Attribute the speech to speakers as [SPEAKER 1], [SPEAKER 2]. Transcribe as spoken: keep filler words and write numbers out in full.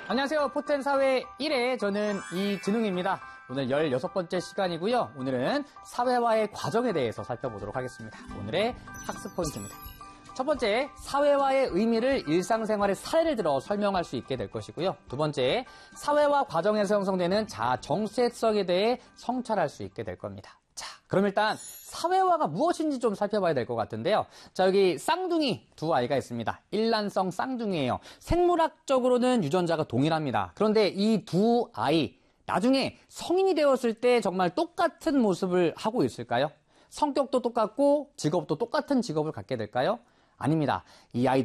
[SPEAKER 1] 안녕하세요. 포텐 사회 일 회 저는 이진웅입니다. 오늘 열여섯 번째 시간이고요. 오늘은 사회화의 과정에 대해서 살펴보도록 하겠습니다. 오늘의 학습 포인트입니다. 첫 번째, 사회화의 의미를 일상생활의 사례를 들어 설명할 수 있게 될 것이고요. 두 번째, 사회화 과정에서 형성되는 자아 정체성에 대해 성찰할 수 있게 될 겁니다. 자, 그럼 일단 사회화가 무엇인지 좀 살펴봐야 될 것 같은데요. 자, 여기 쌍둥이 두 아이가 있습니다. 일란성 쌍둥이에요. 생물학적으로는 유전자가 동일합니다. 그런데 이 두 아이, 나중에 성인이 되었을 때 정말 똑같은 모습을 하고 있을까요? 성격도 똑같고 직업도 똑같은 직업을 갖게 될까요? 아닙니다. 이 아이